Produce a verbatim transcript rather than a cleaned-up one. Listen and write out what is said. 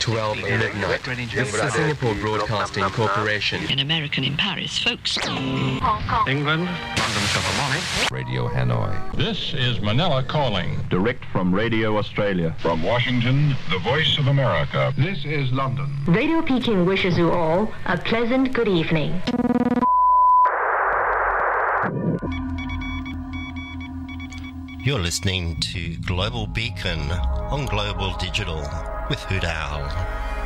twelve midnight. This is the Singapore Broadcasting Corporation. An American in Paris, folks. England, London Philharmonic. Radio Hanoi. This is Manila calling. Direct from Radio Australia. From Washington, the Voice of America. This is London. Radio Peking wishes you all a pleasant good evening. You're listening to Global Beacon on Global Digital with Hoot Owl.